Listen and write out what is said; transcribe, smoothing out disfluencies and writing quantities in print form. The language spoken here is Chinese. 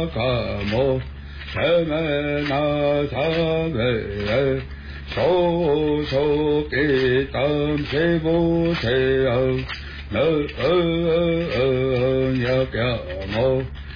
ca mô thế mê na sa về số số kỳ tâm thế vô thế nơ nhớ ca mô